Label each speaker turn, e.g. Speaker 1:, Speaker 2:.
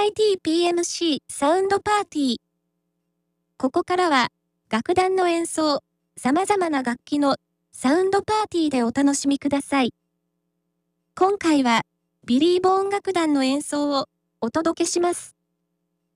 Speaker 1: ITPMC サウンドパーティー。ここからは、楽団の演奏、様々な楽器のサウンドパーティーでお楽しみください。今回は、ビリー・ボーン楽団の演奏をお届けします。